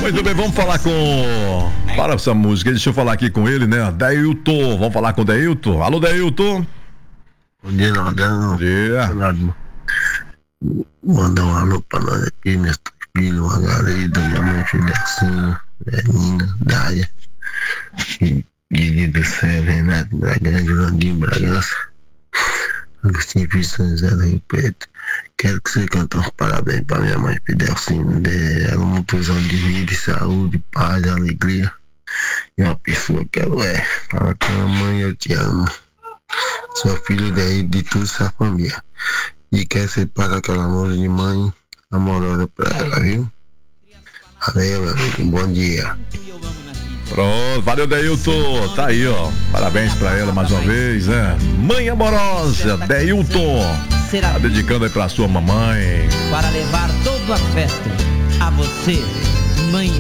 Muito bem, vamos falar com... Para essa música, deixa eu falar aqui com ele, né? Deilton, vamos falar com o Deilton. Alô, Deilton. Bom dia, Nordão. Bom dia. Mandar um alô pra nós aqui, meus filhos, Margarida, minha mãe Fidelcinho, Nina, Dália, Didi do Céu, Renato Bragança, Landinho Bragança, Agostinho Filho São José do Rio Preto. Quero que você cante uns parabéns pra minha mãe Fidelcinho, dê ela muitos anos de vida, saúde, paz, alegria. E uma pessoa que ela é. Fala com a mãe, eu te amo. Sou filho de toda essa família. E quer separar aquela amor de mãe amorosa pra ela, viu? Valeu, meu amigo. Bom dia. Pronto, valeu, Deilton. Tá aí, ó. Parabéns pra ela mais uma vez, né? Mãe amorosa, Deilton. Tá dedicando aí pra sua mamãe. Para levar todo o afeto a você, mãe